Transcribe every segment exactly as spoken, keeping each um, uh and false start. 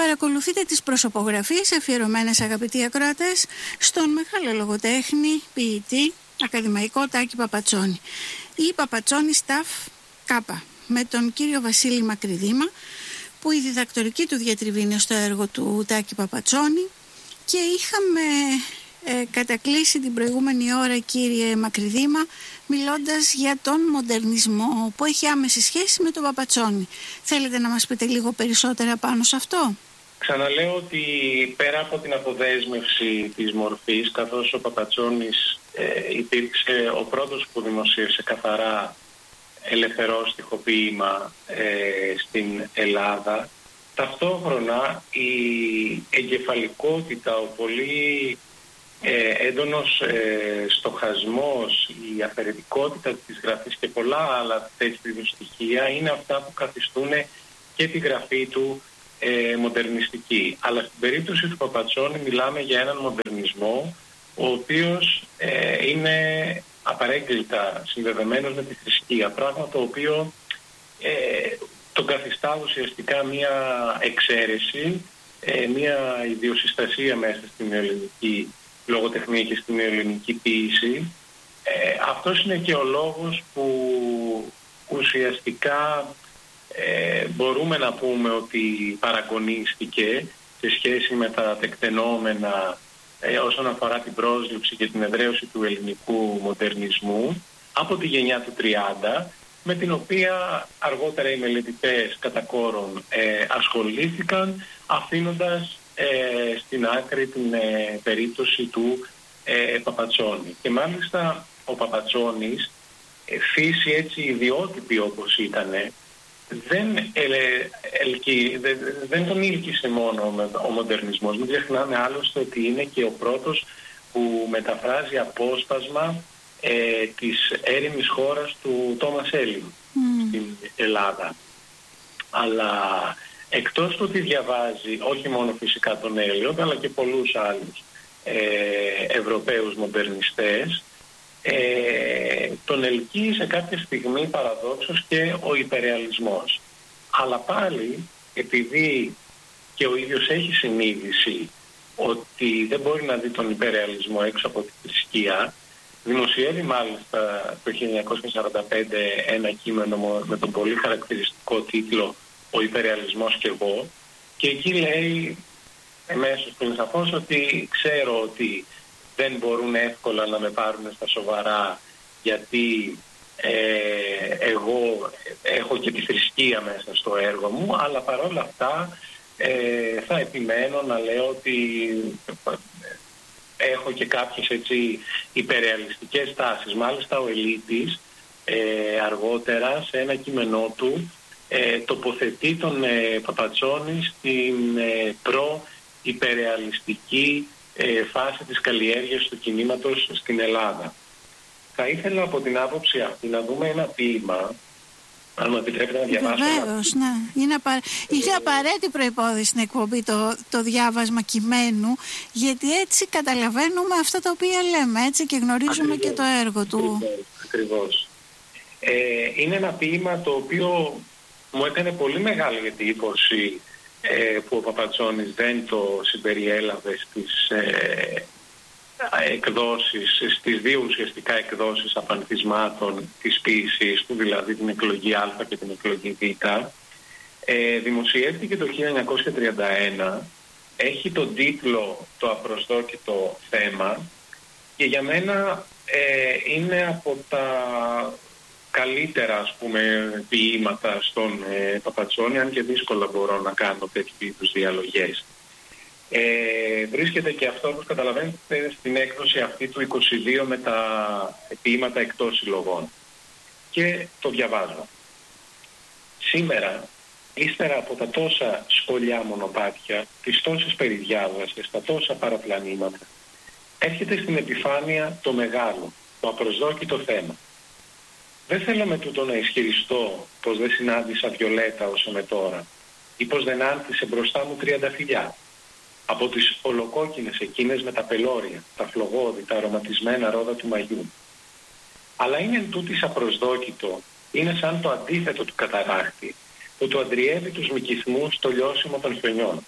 Παρακολουθείτε τις προσωπογραφίες αφιερωμένες, αγαπητοί ακροατές, στον μεγάλο λογοτέχνη, ποιητή, ακαδημαϊκό Τάκη Παπατσόνη. Η Παπατσόνη Σταφ Κάπα, με τον κύριο Βασίλη Μακρυδήμα, που η διδακτορική του διατριβή είναι στο έργο του Τάκη Παπατσόνη. Και είχαμε ε, κατακλείσει την προηγούμενη ώρα, κύριε Μακρυδήμα, μιλώντας για τον μοντερνισμό που έχει άμεση σχέση με τον Παπατσόνη. Θέλετε να μας πείτε λίγο περισσότερα πάνω σε αυτό? Ξαναλέω ότι πέρα από την αποδέσμευση της μορφής, καθώς ο Παπατσόνης ε, υπήρξε ο πρώτος που δημοσίευσε καθαρά ελευθερό στιχοποίημα ε, στην Ελλάδα, ταυτόχρονα η εγκεφαλικότητα, ο πολύ ε, έντονος ε, στοχασμός, η αφαιρετικότητα της γραφής και πολλά άλλα τέτοιου στοιχεία είναι αυτά που καθιστούν και τη γραφή του ε, μοντερνιστική. Αλλά στην περίπτωση του Παπατσόνη μιλάμε για έναν μοντερνισμό ο οποίος ε, είναι απαρέγκλητα συνδεδεμένος με τη θρησκεία, πράγμα το οποίο ε, τον καθιστά ουσιαστικά μια εξαίρεση, ε, μια ιδιοσυστασία μέσα στην ελληνική λογοτεχνία και στην ελληνική ποίηση. Ε, αυτός είναι και ο λόγος που ουσιαστικά ε, μπορούμε να πούμε ότι παραγωνίστηκε σε σχέση με τα τεκτενόμενα ε, όσον αφορά την πρόσληψη και την εδραίωση του ελληνικού μοντερνισμού από τη γενιά του τριάντα, με την οποία αργότερα οι μελετητές κατά κόρον ε, ασχολήθηκαν, αφήνοντας ε, στην άκρη την ε, περίπτωση του ε, Παπατσόνη. Και μάλιστα ο Παπατσόνης, ε, φύση έτσι ιδιότυπη όπως ήτανε, δεν, ε, ελκυ, δε, δεν τον ήλκησε μόνο ο μοντερνισμός. Μην ξεχνάμε άλλωστε ότι είναι και ο πρώτος που μεταφράζει απόσπασμα ε, της έρημης χώρας του Τόμας Έλλην mm. στην Ελλάδα. Αλλά εκτός του ότι διαβάζει όχι μόνο φυσικά τον Έλλην, αλλά και πολλούς άλλους ε, Ευρωπαίους μοντερνιστές, ε, τον ελκύει σε κάποια στιγμή παραδόξως και ο υπερρεαλισμός. Αλλά πάλι, επειδή και ο ίδιος έχει συνείδηση ότι δεν μπορεί να δει τον υπερρεαλισμό έξω από τη θρησκεία, δημοσιεύει μάλιστα το χίλια εννιακόσια σαράντα πέντε ένα κείμενο με τον πολύ χαρακτηριστικό τίτλο «Ο υπερρεαλισμός και εγώ», και εκεί λέει εμέσως πριν σαφώς ότι ξέρω ότι δεν μπορούν εύκολα να με πάρουν στα σοβαρά, γιατί ε, εγώ έχω και τη θρησκεία μέσα στο έργο μου, αλλά παρόλα αυτά ε, θα επιμένω να λέω ότι έχω και κάποιες έτσι υπερρεαλιστικές τάσεις. Μάλιστα ο Ελίτης ε, αργότερα σε ένα κείμενό του ε, τοποθετεί τον ε, Παπατσόνη στην ε, προ-υπερρεαλιστική ε, φάση της καλλιέργειας του κινήματος στην Ελλάδα. Θα ήθελα από την άποψη αυτή να δούμε ένα ποίημα, αν μου επιτρέπετε να διαβάσω. Βεβαίως, ναι. Είναι, απα... είναι απαραίτητη προϋπόθεση στην εκπομπή το, το διάβασμα κειμένου, γιατί έτσι καταλαβαίνουμε αυτά τα οποία λέμε, έτσι, και γνωρίζουμε ακριβώς, και το έργο του. Ακριβώς. Ε, είναι ένα ποίημα το οποίο μου έκανε πολύ μεγάλη εντύπωση ε, που ο Παπατσόνης δεν το συμπεριέλαβε στις ε, εκδόσεις, στις δύο ουσιαστικά εκδόσεις απανθισμάτων της ποίησης του, δηλαδή την εκλογή Α και την εκλογή Β. Ε, δημοσιεύτηκε το χίλια εννιακόσια τριάντα ένα, έχει τον τίτλο «Το απροσδόκητο θέμα» και για μένα ε, είναι από τα καλύτερα, ας πούμε, ποίηματα στον ε, Παπατσόνη, αν και δύσκολα μπορώ να κάνω τέτοιου είδους διαλογές. Ε, βρίσκεται και αυτό, όπως καταλαβαίνετε, στην έκδοση αυτή του είκοσι δύο με τα ποίηματα εκτός συλλογών. Και το διαβάζω. Σήμερα, ύστερα από τα τόσα σκολιά μονοπάτια, τις τόσες περιδιάβασες, τα τόσα παραπλανήματα, έρχεται στην επιφάνεια το μεγάλο, το απροσδόκητο θέμα. Δεν θέλω με τούτο να ισχυριστώ πως δεν συνάντησα Βιολέτα όσο με τώρα, ή πως δεν άνθησε μπροστά μου τριανταφυλλιά. Από τις ολοκόκκινες εκείνες με τα πελώρια, τα φλογόδι, τα αρωματισμένα ρόδα του μαγιού. Αλλά είναι εν τούτης απροσδόκητο, είναι σαν το αντίθετο του καταράκτη, που του αντριεύει τους μικηθμούς στο λιώσιμο των χιονιών.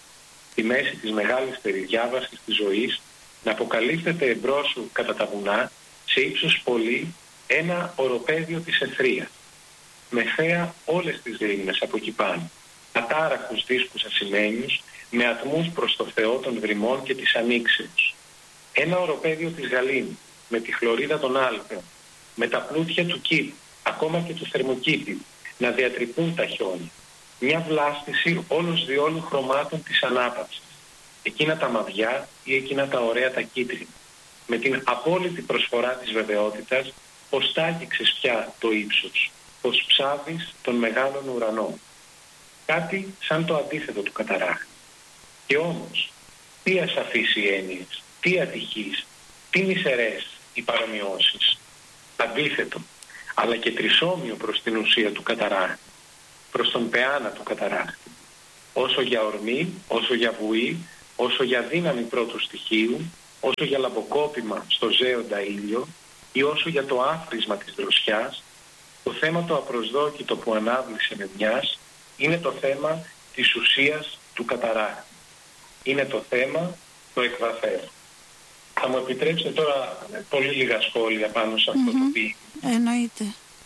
στη μέση της μεγάλης περιδιάβασης της ζωής, να αποκαλύπτεται εμπρός σου κατά τα βουνά, σε ύψος πολύ, ένα οροπέδιο της αιθρίας, με θέα όλες τις δεήμνες από εκεί πάνω, ατάραχους δίσκους ασημένιους, με ατμούς προς το Θεό των βρυμών και της ανοίξεως. Ένα οροπέδιο της γαλήνης, με τη χλωρίδα των Άλπαιων, με τα πλούτια του Κήπου, ακόμα και του Θερμοκήπιου, να διατρυπούν τα χιόνια. Μια βλάστηση όλος διόλου χρωμάτων της ανάπαυσης. Εκείνα τα μαβιά ή εκείνα τα ωραία τα κίτρινα. Με την απόλυτη προσφορά της βεβαιότητας, πως τ' άγγιξες πια το ύψος, πως ψάβεις τον μεγάλον ουρανό. Κάτι σαν το αντίθετο του καταράχτη. Και όμως, τι ασαφείς οι έννοιες, τι ατυχείς, τι μισερές οι παρομοιώσεις. Αντίθετο, αλλά και τρισόμοιο προς την ουσία του καταράχτη, προς τον πεάνα του καταράχτη. Όσο για ορμή, όσο για βουή, όσο για δύναμη πρώτου στοιχείου, όσο για λαμποκόπημα στο ζέοντα ήλιο ή όσο για το άφρισμα της δροσιάς, το θέμα το απροσδόκητο που ανάβλησε με μιας είναι το θέμα της ουσίας του καταράχτη. Είναι το θέμα το εκβαθέω. Θα μου επιτρέψετε τώρα πολύ λίγα σχόλια πάνω σε αυτό mm-hmm. το ποίημα. Εννοείται.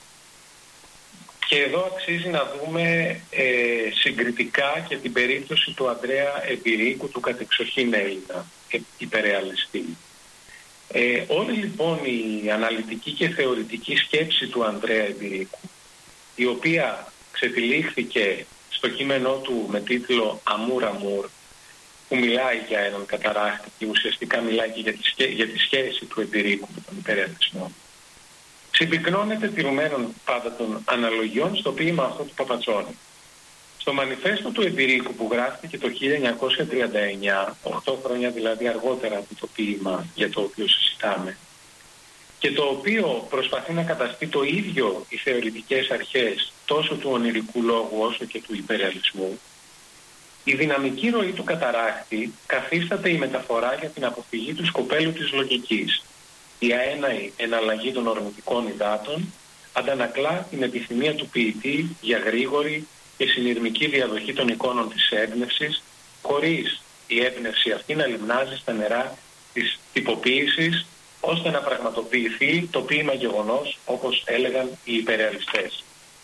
Και εδώ αξίζει να δούμε ε, συγκριτικά και την περίπτωση του Ανδρέα Εμπειρίκου, του κατεξοχήν Έλληνα ε, υπερρεαλιστή. Ε, όλη λοιπόν η αναλυτική και θεωρητική σκέψη του Ανδρέα Εμπειρίκου, η οποία ξετυλίχθηκε στο κείμενό του με τίτλο «Αμούρ Αμούρ», που μιλάει για έναν καταράχτη και ουσιαστικά μιλάει και για τη, σχέ, για τη σχέση του Εμπειρίκου με τον υπερρεαλισμό, συμπυκνώνεται τηρουμένων πάντα των αναλογιών στο ποίημα αυτό του Παπατσόνη. Στο μανιφέστο του Εμπειρίκου που γράφτηκε το χίλια εννιακόσια τριάντα εννιά, οκτώ χρόνια δηλαδή αργότερα από το ποίημα για το οποίο συζητάμε, και το οποίο προσπαθεί να καταστεί το ίδιο οι θεωρητικές αρχές τόσο του ονειρικού λόγου όσο και του υπερρεαλισμού, η δυναμική ροή του καταράχτη καθίσταται η μεταφορά για την αποφυγή του σκοπέλου της λογικής. Η αέναη εναλλαγή των ορμητικών υδάτων αντανακλά την επιθυμία του ποιητή για γρήγορη και συνειρμική διαδοχή των εικόνων της έμπνευσης, χωρίς η έμπνευση αυτή να λιμνάζει στα νερά της τυποποίησης, ώστε να πραγματοποιηθεί το ποίημα γεγονός, όπως έλεγαν οι υπερρεαλιστές.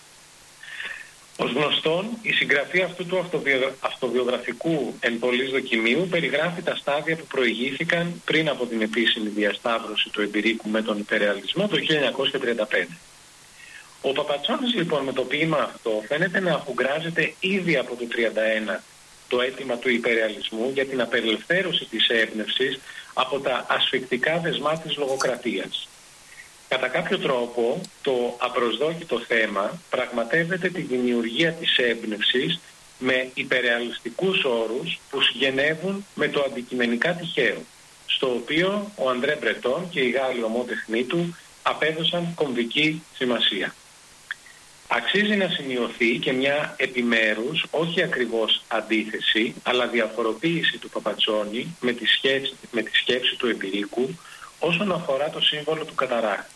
Ως γνωστόν, η συγγραφή αυτού του αυτοβιο... αυτοβιογραφικού εν πολλής δοκιμίου περιγράφει τα στάδια που προηγήθηκαν πριν από την επίσημη διασταύρωση του Εμπειρίκου με τον υπερρεαλισμό το χίλια εννιακόσια τριάντα πέντε. Ο Παπατσόνης λοιπόν με το ποίημα αυτό φαίνεται να αφουγκράζεται ήδη από το τριάντα ένα το αίτημα του υπερρεαλισμού για την απελευθέρωση της έμπνευσης από τα ασφυκτικά δεσμά της λογοκρατίας. Κατά κάποιο τρόπο, το απροσδόκητο θέμα πραγματεύεται τη δημιουργία της έμπνευσης με υπερρεαλιστικούς όρους που συγγενεύουν με το αντικειμενικά τυχαίο, στο οποίο ο Αντρέ Μπρετόν και οι Γάλλοι ομότεχνοί του απέδωσαν κομβική σημασία. Αξίζει να σημειωθεί και μια επιμέρους, όχι ακριβώς αντίθεση, αλλά διαφοροποίηση του Παπατσόνη με τη σκέψη, με τη σκέψη του Εμπειρίκου όσον αφορά το σύμβολο του καταράχτη.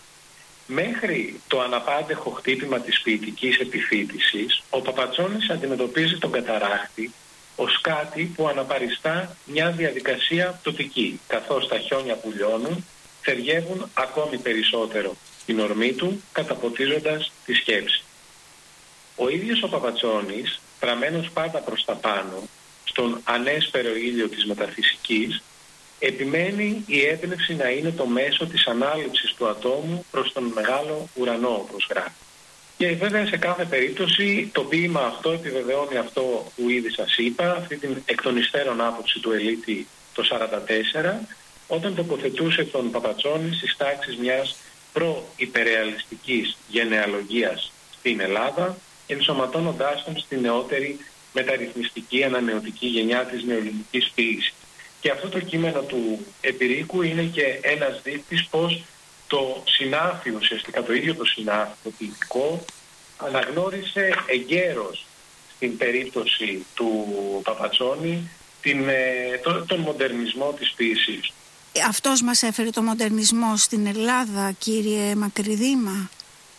Μέχρι το αναπάντεχο χτύπημα της ποιητικής επιφύτησης, ο Παπατσόνης αντιμετωπίζει τον καταράχτη ως κάτι που αναπαριστά μια διαδικασία πτωτική, καθώς τα χιόνια που λιώνουν θεριεύουν ακόμη περισσότερο την ορμή του, καταποτίζοντας τη σκέψη. Ο ίδιος ο Παπατσόνης, πραμμένος πάντα προς τα πάνω, στον ανέσπερο ήλιο της μεταφυσικής, επιμένει η έμπνευση να είναι το μέσο της ανάληψης του ατόμου προς τον μεγάλο ουρανό, όπως γράφει. Και βέβαια σε κάθε περίπτωση το ποίημα αυτό επιβεβαιώνει αυτό που ήδη σας είπα, αυτή την εκ των υστέρων άποψη του Ελίτη το σαράντα τέσσερα, όταν τοποθετούσε τον Παπατσόνη στις τάξεις μιας προ-υπερρεαλιστικής γενεαλογίας στην Ελλάδα, ενσωματώνοντάς τον στη νεότερη μεταρρυθμιστική ανανεωτική γενιά της νεοελληνικής ποίησης. Και αυτό το κείμενο του Εμπειρίκου είναι και ένας δείκτης πως το συνάφι, ουσιαστικά το ίδιο το συνάφι, το ποιητικό, αναγνώρισε εγκαίρως στην περίπτωση του Παπατσόνη την, το, τον μοντερνισμό της ποίησης. Αυτός μας έφερε το μοντερνισμό στην Ελλάδα, κύριε Μακρυδήμα.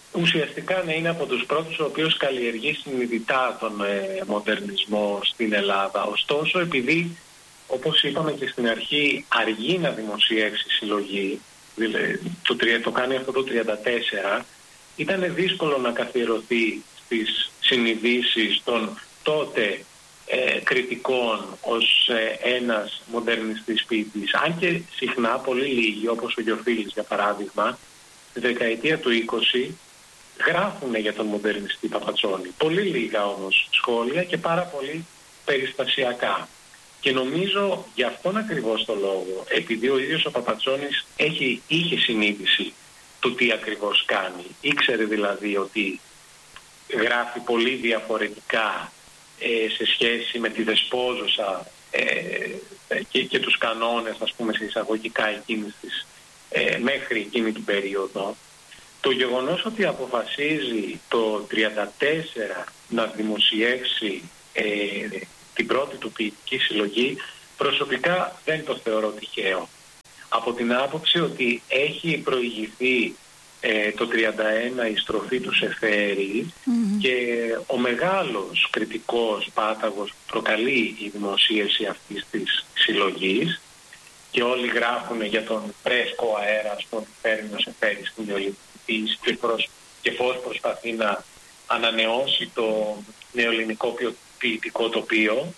ουσιαστικά να είναι από τους πρώτους ο οποίος καλλιεργεί συνειδητά τον ε, μοντερνισμό στην Ελλάδα. Ωστόσο, επειδή, όπως είπαμε και στην αρχή, αργεί να δημοσιεύσει συλλογή, δηλαδή το, το κάνει αυτό το τριάντα τέσσερα, ήταν δύσκολο να καθιερωθεί στις συνειδήσεις των τότε ε, κριτικών ως ε, ένας μοντερνιστής ποιητής. Αν και συχνά πολύ λίγοι, όπως ο Γιοφίλης για παράδειγμα, στη δεκαετία του είκοσι γράφουν για τον μοντερνιστή Παπατσόνη. Πολύ λίγα όμως σχόλια και πάρα πολύ περιστασιακά. Και νομίζω γι' αυτόν ακριβώς το λόγο, επειδή ο ίδιος ο Παπατσόνης έχει, είχε συνείδηση του τι ακριβώς κάνει, ήξερε δηλαδή ότι γράφει πολύ διαφορετικά ε, σε σχέση με τη δεσπόζουσα ε, και, και τους κανόνες, ας πούμε, σε εισαγωγικά εκείνης της, ε, μέχρι εκείνη την περίοδο. Το γεγονός ότι αποφασίζει το τριάντα τέσσερα να δημοσιεύσει ε, την πρώτη του ποιητική συλλογή, προσωπικά δεν το θεωρώ τυχαίο. Από την άποψη ότι έχει προηγηθεί ε, το τριάντα ένα η στροφή του Σεφέρη mm-hmm. και ο μεγάλος κριτικός πάταγος που προκαλεί η δημοσίευση αυτής της συλλογής, και όλοι γράφουν για τον φρέσκο αέρα που φέρνει ο Σεφέρης στην νεολιτική και, προς, και πώς προσπαθεί να ανανεώσει το νεοελληνικό ποιητικό τοπίο.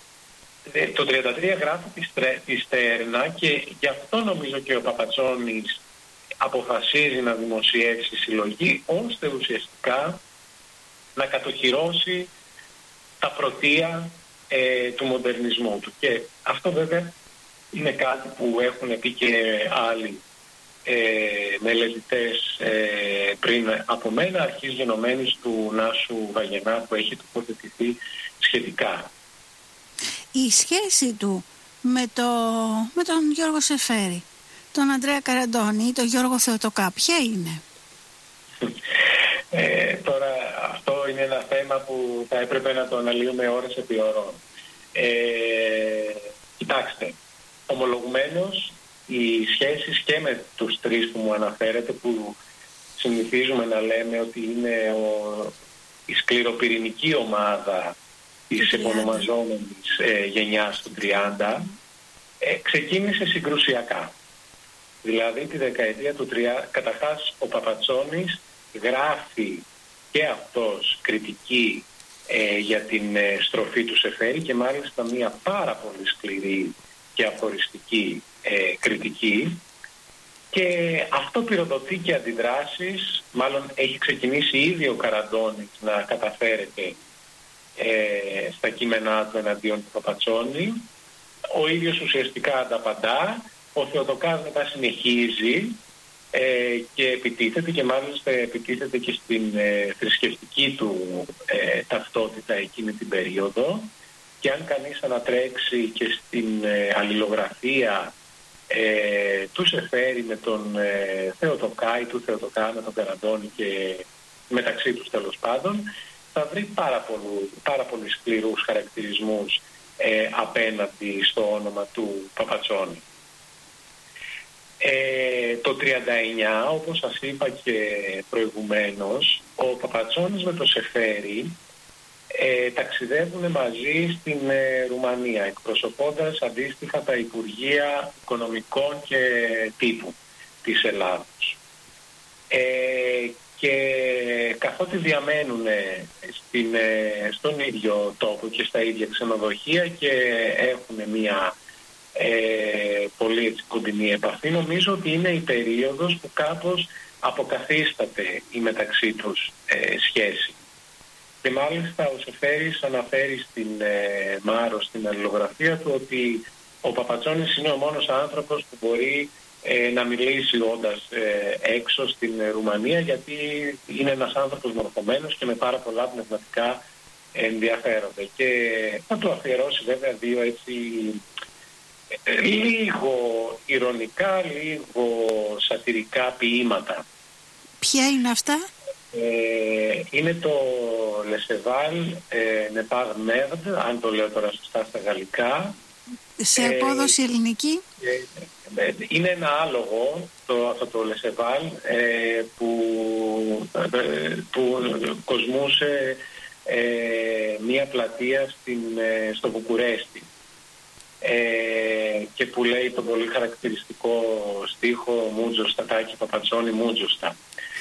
Το τριάντα τρία γράφει τη Στέρνα και γι' αυτό νομίζω και ο Παπατσόνης αποφασίζει να δημοσιεύσει συλλογή, ώστε ουσιαστικά να κατοχυρώσει τα πρωτεία ε, του μοντερνισμού του. Και αυτό βέβαια είναι κάτι που έχουν πει και άλλοι ε, μελετητές ε, πριν από μένα, αρχής γενομένης του Νάσου Βαγενά, που έχει τοποθετηθεί σχετικά. Η σχέση του με, το, με τον Γιώργο Σεφέρη, τον Ανδρέα Καραντώνη ή τον Γιώργο Θεοτοκά, ποια είναι? Ε, τώρα αυτό είναι ένα θέμα που θα έπρεπε να το αναλύουμε ώρες επί ώρων. Ε, κοιτάξτε, ομολογουμένως οι σχέσεις και με τους τρεις που μου αναφέρετε, που συνηθίζουμε να λέμε ότι είναι ο, η σκληροπυρηνική ομάδα της επωνομαζόμενης ε, γενιάς του τριάντα, ε, ξεκίνησε συγκρουσιακά. Δηλαδή τη δεκαετία του τριάντα, καταρχάς ο Παπατσόνης γράφει και αυτός κριτική ε, για την ε, στροφή του Σεφέρη, και μάλιστα μια πάρα πολύ σκληρή και αφοριστική ε, κριτική, και αυτό πυροδοτεί και αντιδράσεις. Μάλλον έχει ξεκινήσει ήδη ο Καραντώνης να καταφέρεται ε, στα κείμενά του εναντίον του Παπατσόνη. Ο ίδιος ουσιαστικά ανταπαντά. Ο Θεοτοκάς μετά συνεχίζει ε, και επιτίθεται, και μάλιστα επιτίθεται και στην ε, θρησκευτική του ε, ταυτότητα εκείνη την περίοδο. Και αν κανείς ανατρέξει και στην ε, αλληλογραφία ε, του Σεφέρη με τον ε, Θεοτοκά ή του Θεοτοκά με τον Καραντώνη και μεταξύ τους τέλος πάντων, θα βρει πάρα, πολλού, πάρα πολύ σκληρούς χαρακτηρισμούς ε, απέναντι στο όνομα του Παπατσόνη. Ε, το τριάντα εννιά, όπως σας είπα και προηγουμένως, ο Παπατσόνης με το Σεφέρη ε, ταξιδεύουν μαζί στην ε, Ρουμανία, εκπροσωπώντας αντίστοιχα τα Υπουργεία Οικονομικών και Τύπου της Ελλάδος. Ε, και καθότι διαμένουν στην, ε, στον ίδιο τόπο και στα ίδια ξενοδοχεία και έχουν μια ε, πολύ έτσι, κοντινή επαφή, νομίζω ότι είναι η περίοδος που κάπως αποκαθίσταται η μεταξύ τους ε, σχέση. Και μάλιστα ο Σεφέρης αναφέρει στην ε, Μάρο, στην αλληλογραφία του, ότι ο Παπατσόνης είναι ο μόνος άνθρωπος που μπορεί ε, να μιλήσει όντας ε, έξω στην ε, Ρουμανία, γιατί είναι ένας άνθρωπος μορφωμένος και με πάρα πολλά πνευματικά ενδιαφέροντα. Και θα του αφιερώσει βέβαια δύο έτσι ε, λίγο ηρωνικά, λίγο σατυρικά ποίηματα. Ποια είναι αυτά? Ε, είναι το Λεσεβάλ Νεπάρ Μέρντ, αν το λέω τώρα σωστά στα γαλλικά. Σε απόδοση ε, ελληνική? είναι ένα άλογο, το, αυτό το Λεσεβάλ, ε, που, ε, που κοσμούσε ε, μία πλατεία στην, ε, στο Βουκουρέστι ε, και που λέει το πολύ χαρακτηριστικό στίχο «Μούτζοστα, Τάκη Παπατσόνη, Μούτζοστα».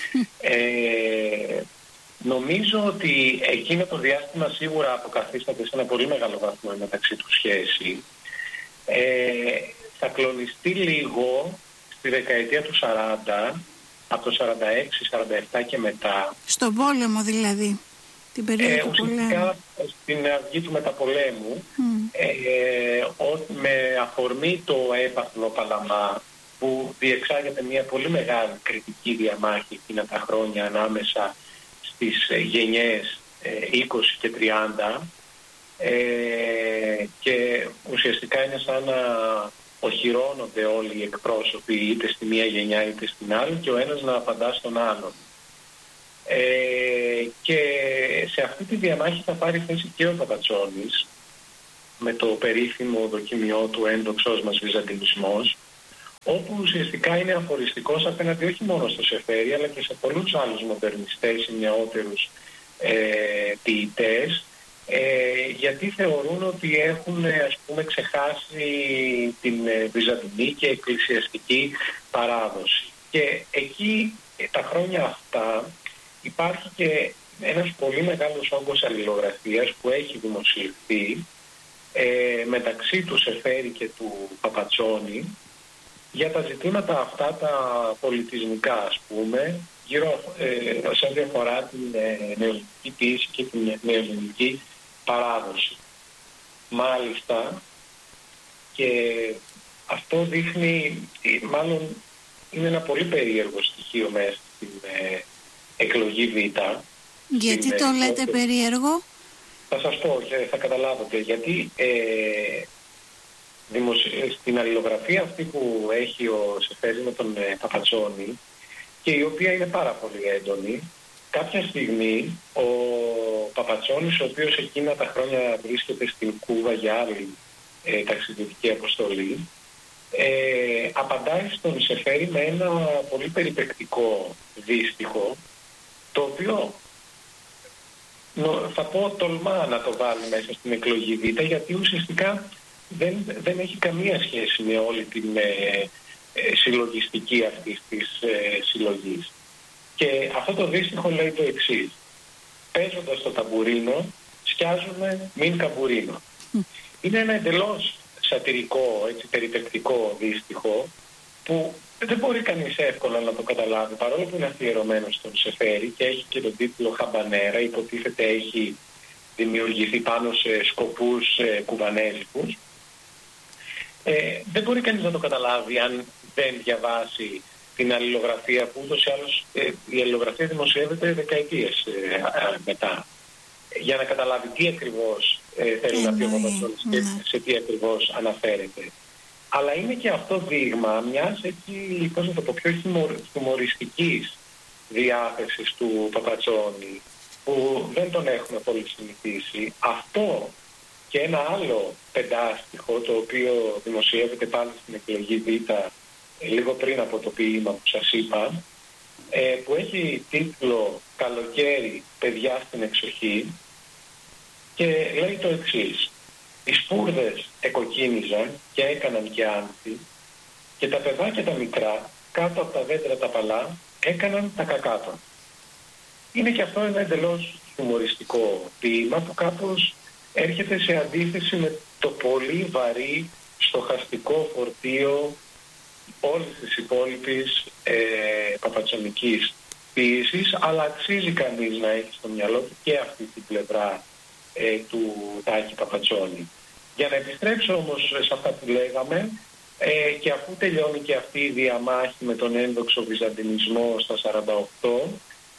Ε, νομίζω ότι εκείνο το διάστημα σίγουρα αποκαθίσταται σε ένα πολύ μεγάλο βαθμό μεταξύ του σχέση. Ε, θα κλονιστεί λίγο στη δεκαετία του σαράντα, από το σαράντα έξι σαράντα επτά και μετά. Στον πόλεμο δηλαδή, την περίοδο ε, του πολέμου. Στην αυγή του μεταπολέμου, mm. ε, ο, με αφορμή το έπαθλο Παλαμά, που διεξάγεται μια πολύ μεγάλη κριτική διαμάχη εκείνα τα χρόνια ανάμεσα στις ε, γενιές ε, είκοσι και τριάντα, ε, και ουσιαστικά είναι σαν να οχυρώνονται όλοι οι εκπρόσωποι είτε στη μία γενιά είτε στην άλλη και ο ένας να απαντά στον άλλον. Ε, και σε αυτή τη διαμάχη θα πάρει θέση και ο Παπατσόνης με το περίφημο δοκιμιό του «Ένδοξός μας Βυζαντινισμός», όπου ουσιαστικά είναι αφοριστικός απέναντι όχι μόνο στο Σεφέρι αλλά και σε πολλούς άλλους μοντερνιστές ή νεότερους ε, ποιητές, ε, γιατί θεωρούν ότι έχουν ας πούμε ξεχάσει την ε, βυζαντινή και εκκλησιαστική παράδοση. Και εκεί ε, τα χρόνια αυτά υπάρχει και ένας πολύ μεγάλος όγκος αλληλογραφίας που έχει δημοσιευθεί ε, μεταξύ του Σεφέρι και του Παπατσόνη για τα ζητήματα αυτά τα πολιτισμικά, ας πούμε, γύρω ε, σε ό,τι αφορά την ε, νεοελληνική ποίηση και την νεοελληνική παράδοση. Μάλιστα, και αυτό δείχνει, μάλλον είναι ένα πολύ περίεργο στοιχείο μέσα στην ε, εκλογή Β. Γιατί στην, το ε, λέτε ε, περίεργο? Θα σας πω και θα καταλάβετε. Γιατί ε, στην αλληλογραφία αυτή που έχει ο Σεφέρης με τον ε, Παπατσόνη, και η οποία είναι πάρα πολύ έντονη, κάποια στιγμή ο Παπατσόνης, ο οποίος εκείνα τα χρόνια βρίσκεται στην Κούβα για άλλη ε, ταξιδιωτική αποστολή, ε, απαντάει στον Σεφέρη με ένα πολύ περιπεκτικό δύστιχο, το οποίο θα πω τολμά να το βάλει μέσα στην εκλογή Β, γιατί ουσιαστικά δεν, δεν έχει καμία σχέση με όλη την ε, ε, συλλογιστική αυτής της ε, συλλογής. Και αυτό το δύστιχο λέει το εξής: παίζοντας το ταμπουρίνο, σκιάζουμε μην καμπουρίνο. Mm. Είναι ένα εντελώς σατυρικό, έτσι, περιπεκτικό δύστιχο, που δεν μπορεί κανείς εύκολα να το καταλάβει, παρόλο που είναι αφιερωμένο στον Σεφέρη και έχει και τον τίτλο «Χαμπανέρα», υποτίθεται έχει δημιουργηθεί πάνω σε σκοπούς ε, κουβανέζικους. Ε, δεν μπορεί κανείς να το καταλάβει αν δεν διαβάσει την αλληλογραφία, που ούτως ή άλλως ε, η αλληλογραφία δημοσιεύεται δεκαετίες ε, ε, μετά, για να καταλάβει τι ακριβώς ε, θέλει να πει ο Παπατσόνης και σε τι ακριβώς αναφέρεται. Αλλά είναι και αυτό δείγμα μιας έτσι, πώς να το πω, πιο χιουμοριστικής διάθεσης του Παπατσόνη, που δεν τον έχουμε πολύ συνηθίσει. Αυτό και ένα άλλο πεντάστιχο, το οποίο δημοσιεύεται πάλι στην εκλογή Β λίγο πριν από το ποίημα που σας είπα, ε, που έχει τίτλο «Καλοκαίρι, παιδιά στην εξοχή», και λέει το εξής: «Οι σπούρδες εκοκκίνιζαν και έκαναν και άνθη, και τα παιδάκια τα μικρά κάτω από τα δέντρα τα παλά έκαναν τα κακάτα». Είναι και αυτό ένα εντελώς χιουμοριστικό ποίημα που κάπως έρχεται σε αντίθεση με το πολύ βαρύ στοχαστικό φορτίο όλης της υπόλοιπης ε, παπατσονικής ποίησης, αλλά αξίζει κανείς να έχει στο μυαλό του και αυτή την πλευρά ε, του Τάκη Παπατσόνη. Για να επιστρέψω όμως σε αυτά που λέγαμε, ε, και αφού τελειώνει και αυτή η διαμάχη με τον ένδοξο βυζαντινισμό στα σαράντα οκτώ,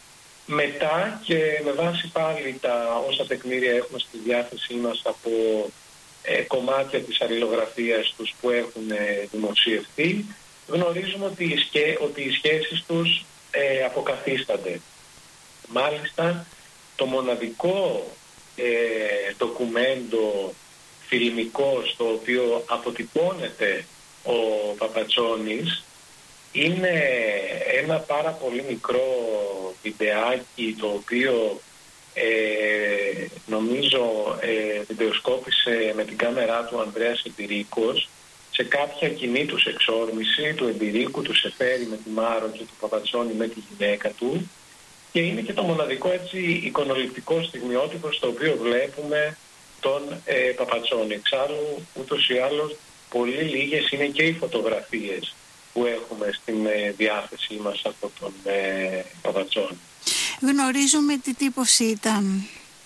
μετά και με βάση πάλι τα όσα τεκμήρια έχουμε στη διάθεσή μας από ε, κομμάτια της αλληλογραφίας τους που έχουν ε, δημοσιευτεί, γνωρίζουμε ότι οι, σκέ, ότι οι σχέσεις τους ε, αποκαθίστανται. Μάλιστα, το μοναδικό ε, ντοκουμέντο φιλμικό στο οποίο αποτυπώνεται ο Παπατσόνης είναι ένα πάρα πολύ μικρό βιντεάκι το οποίο ε, νομίζω ε, βιντεοσκόπησε με την κάμερά του ο Ανδρέας Εμπειρίκος σε κάποια κοινή τους εξόρμηση του Εμπειρίκου, του Σεφέρη με τη Μάρο και του Παπατσόνη με τη γυναίκα του, και είναι και το μοναδικό έτσι εικονοληπτικό στιγμιότυπο στο οποίο βλέπουμε τον ε, Παπατσόνη. Εξάλλου ούτως ή άλλως πολύ λίγες είναι και οι φωτογραφίες που έχουμε στην ε, διάθεσή μας από τον ε, Παπατσόνη. Γνωρίζουμε τι τύπος ήταν.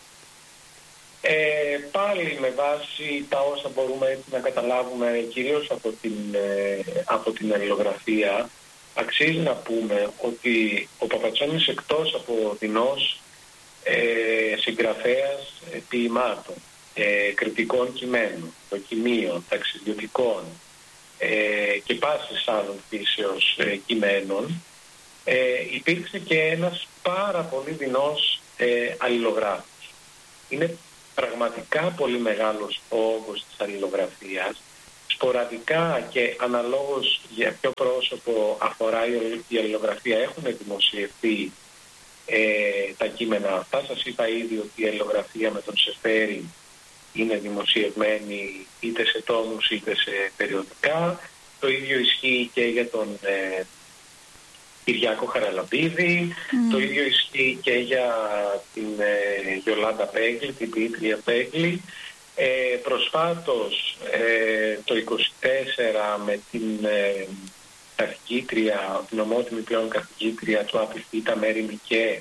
Ε, πάλι με βάση τα όσα μπορούμε έτσι να καταλάβουμε κυρίως από την, ε, από την αλληλογραφία, αξίζει να πούμε ότι ο Παπατσόνης, εκτός από δεινός ε, συγγραφέας ε, ποιημάτων, ε, κριτικών κειμένων, δοκιμίων, ταξιδιωτικών ε, και πάσης άλλων φύσεως ε, κειμένων, ε, υπήρξε και ένας πάρα πολύ δεινός ε, αλληλογράφος. Είναι πραγματικά πολύ μεγάλος ο όγκος της αλληλογραφίας. Σποραδικά και αναλόγως για ποιο πρόσωπο αφορά η αλληλογραφία έχουν δημοσιευτεί ε, τα κείμενα αυτά. Σας είπα ήδη ότι η αλληλογραφία με τον Σεφέρη είναι δημοσιευμένη είτε σε τόμους είτε σε περιοδικά. Το ίδιο ισχύει και για τον ε, Κυριάκο Χαραλαμπίδη, mm. το ίδιο ισχύει και για την ε, Γιολάντα Πέγκλη, την ποιήτρια Πέγκλη. Ε, προσφάτως ε, το είκοσι τέσσερα με την ε, καθηγήτρια, την ομότιμη πλέον καθηγήτρια του Απιθύτα Μέρη Μικέ,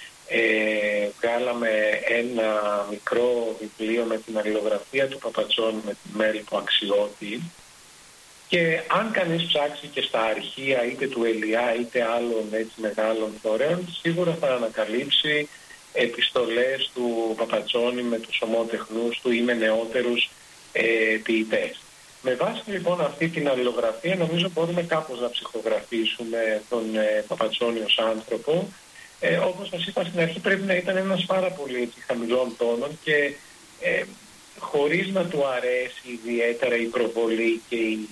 ε, βγάλαμε ένα μικρό βιβλίο με την αλληλογραφία του Παπατσόνη με τη Μέλπο Αξιώτη. Και αν κανείς ψάξει και στα αρχεία είτε του Ελιά είτε άλλων έτσι μεγάλων φορέων, σίγουρα θα ανακαλύψει επιστολές του Παπατσόνη με τους ομότεχνους του ή με νεότερους ε, ποιητές. Με βάση λοιπόν αυτή την αλληλογραφία νομίζω μπορούμε κάπως να ψυχογραφήσουμε τον ε, Παπατσόνη ως άνθρωπο. Ε, όπως σας είπα στην αρχή, πρέπει να ήταν ένας πάρα πολύ έτσι, χαμηλών τόνων και ε, χωρίς να του αρέσει ιδιαίτερα η προβολή και η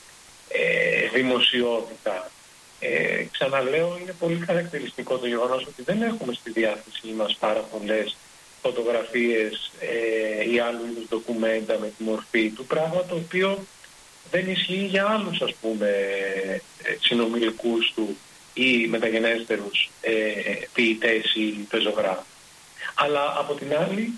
ε, δημοσιότητα. Ε, ξαναλέω, είναι πολύ χαρακτηριστικό το γεγονός ότι δεν έχουμε στη διάθεσή μας πάρα πολλές φωτογραφίες ε, ή άλλου είδους ντοκουμέντα με τη μορφή του, πράγμα το οποίο δεν ισχύει για άλλους ας πούμε ε, συνομιλικούς του ή μεταγενέστερους ε, ποιητές ή πεζογράφους. Αλλά από την άλλη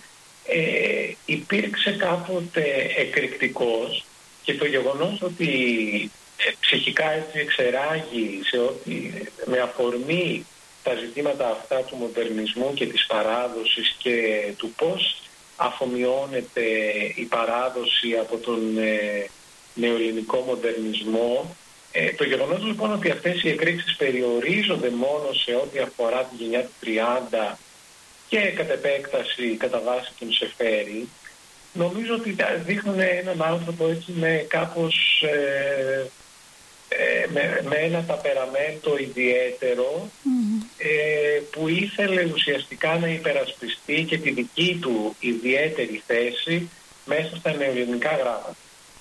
ε, υπήρξε κάποτε εκρηκτικός και το γεγονός ότι ε, ψυχικά έτσι εξεράγει σε ό,τι με αφορμή τα ζητήματα αυτά του μοντερνισμού και της παράδοσης και του πώς αφομοιώνεται η παράδοση από τον ε, νεοελληνικό μοντερνισμό. Ε, το γεγονός λοιπόν ότι αυτές οι εκρήξεις περιορίζονται μόνο σε ό,τι αφορά τη γενιά του τριάντα και κατ' επέκταση κατά βάση τον Σεφέρη, νομίζω ότι δείχνουν έναν άνθρωπο έτσι με κάπως ε, ε, με, με ένα ταπεραμέντο ιδιαίτερο mm-hmm. ε, που ήθελε ουσιαστικά να υπερασπιστεί και τη δική του ιδιαίτερη θέση μέσα στα νεοελληνικά γράμματα.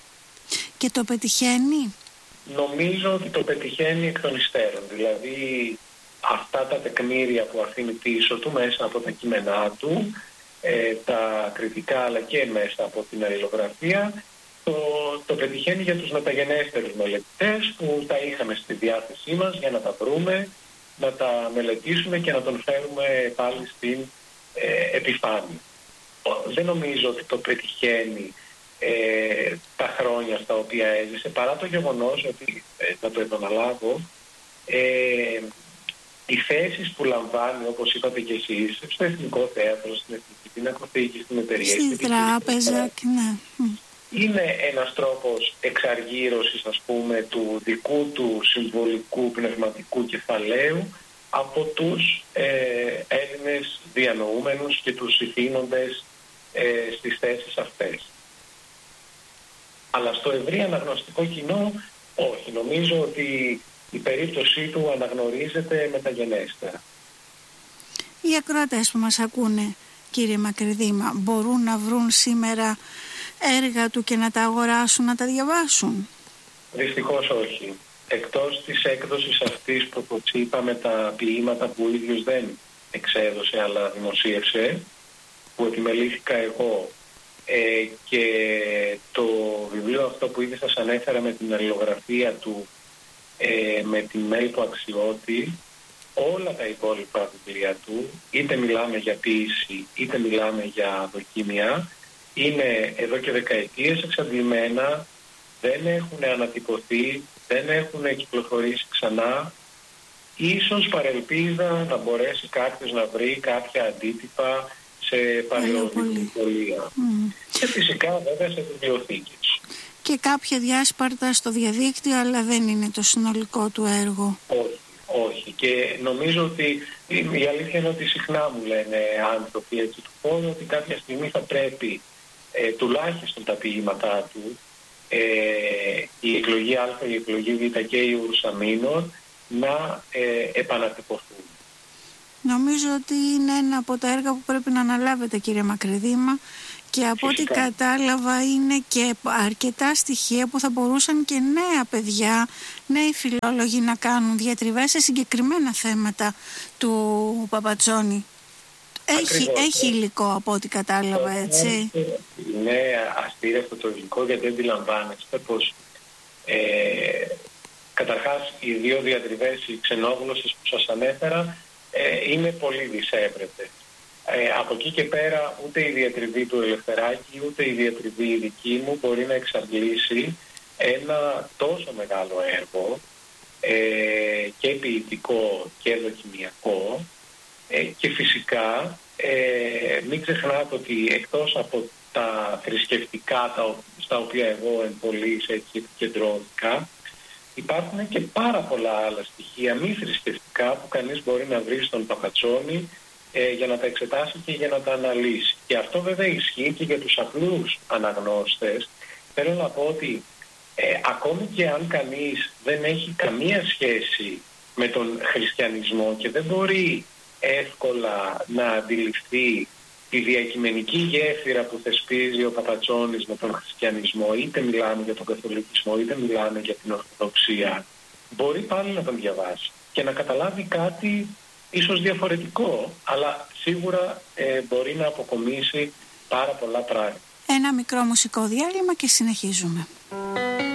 Και το πετυχαίνει? Νομίζω ότι το πετυχαίνει εκ των υστέρων. Δηλαδή αυτά τα τεκμήρια που αφήνει πίσω του μέσα από τα κείμενά του, ε, τα κριτικά αλλά και μέσα από την αλληλογραφία, το, το πετυχαίνει για τους μεταγενέστερους μελετητές που τα είχαμε στη διάθεσή μας για να τα βρούμε, να τα μελετήσουμε και να τον φέρουμε πάλι στην ε, επιφάνεια. Δεν νομίζω ότι το πετυχαίνει ε, τα χρόνια στα οποία έζησε, παρά το γεγονός ότι, ε, να το επαναλάβω, ε, οι θέσεις που λαμβάνει, όπως είπατε και εσείς, στο Εθνικό Θέατρο, στην Εθνική Πινακοθήκη, στην εταιρεία, στην τράπεζα, ναι. Είναι ένας τρόπος εξαργύρωσης, ας πούμε, του δικού του συμβολικού πνευματικού κεφαλαίου από τους ε, Έλληνες διανοούμενους και τους ηθήνοντες ε, στις θέσεις αυτές. Αλλά στο ευρύ αναγνωστικό κοινό, όχι. Νομίζω ότι η περίπτωσή του αναγνωρίζεται μεταγενέστερα. Οι ακροατές που μας ακούνε, κύριε Μακρυδήμα, μπορούν να βρουν σήμερα έργα του και να τα αγοράσουν, να τα διαβάσουν? Δυστυχώς όχι. Εκτός της έκδοσης αυτής που, όπως είπαμε, τα ποίηματα που ο ίδιος δεν εξέδωσε αλλά δημοσίευσε, που επιμελήθηκα εγώ, ε, και το βιβλίο αυτό που ήδη σας ανέφερα με την αλληλογραφία του, ε, με την Μέλπο Αξιώτη, όλα τα υπόλοιπα βιβλία του, είτε μιλάμε για ποίηση είτε μιλάμε για δοκίμια, είναι εδώ και δεκαετίες εξαντλημένα, δεν έχουν ανατυπωθεί, δεν έχουν κυκλοφορήσει ξανά. Ίσως παρελπίδα να μπορέσει κάποιος να βρει κάποια αντίτυπα σε παλαιοβιβλιοπωλεία. Mm. Και φυσικά βέβαια σε βιβλιοθήκες. Και κάποια διάσπαρτα στο διαδίκτυο, αλλά δεν είναι το συνολικό του έργο. Όχι, όχι. Και νομίζω ότι η αλήθεια είναι ότι συχνά μου λένε άνθρωποι έτσι του χώρου ότι κάποια στιγμή θα πρέπει ε, τουλάχιστον τα ποίηματά του, ε, η εκλογή Α, η εκλογή Β και η Ούρσα Μίνορ, να ε, επανατυπωθούν. Νομίζω ότι είναι ένα από τα έργα που πρέπει να αναλάβετε, κύριε Μακρυδήμα, και από ό,τι κατάλαβα είναι και αρκετά στοιχεία που θα μπορούσαν και νέα παιδιά, νέοι φιλόλογοι να κάνουν διατριβές σε συγκεκριμένα θέματα του Παπατσόνη. Έχει, έχει υλικό από ό,τι κατάλαβα, έτσι. Είναι αστήρευτο το υλικό, γιατί αντιλαμβάνεστε πως ε, καταρχάς οι δύο διατριβές, οι ξενόγλωσσες που σας ανέφερα, ε, είναι πολύ δυσέβρετες. Ε, από εκεί και πέρα ούτε η διατριβή του Ελευθεράκη ούτε η διατριβή η δική μου μπορεί να εξαντλήσει ένα τόσο μεγάλο έργο, ε, και ποιητικό και δοκιμιακό, ε, και φυσικά ε, μην ξεχνάτε ότι εκτός από τα θρησκευτικά τα, στα οποία εγώ εν πολλοίς έτσι επικεντρώθηκα, υπάρχουν και πάρα πολλά άλλα στοιχεία μη θρησκευτικά που κανείς μπορεί να βρει στον Παπατσόνη ε, για να τα εξετάσει και για να τα αναλύσει. Και αυτό βέβαια ισχύει και για τους απλούς αναγνώστες. Θέλω να πω ότι ε, ακόμη και αν κανείς δεν έχει καμία σχέση με τον χριστιανισμό και δεν μπορεί εύκολα να αντιληφθεί τη διακειμενική γέφυρα που θεσπίζει ο Παπατσόνης με τον χριστιανισμό, είτε μιλάμε για τον καθολικισμό είτε μιλάμε για την Ορθοδοξία, μπορεί πάλι να τον διαβάσει και να καταλάβει κάτι ίσως διαφορετικό, αλλά σίγουρα ε, μπορεί να αποκομίσει πάρα πολλά πράγματα. Ένα μικρό μουσικό διάλειμμα και συνεχίζουμε.